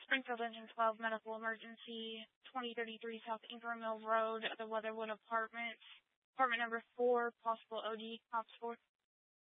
Springfield Engine 12 medical emergency, 2033 South Ingram Mill Road, the Weatherwood Apartments. Apartment number 4, possible OD, cops 4.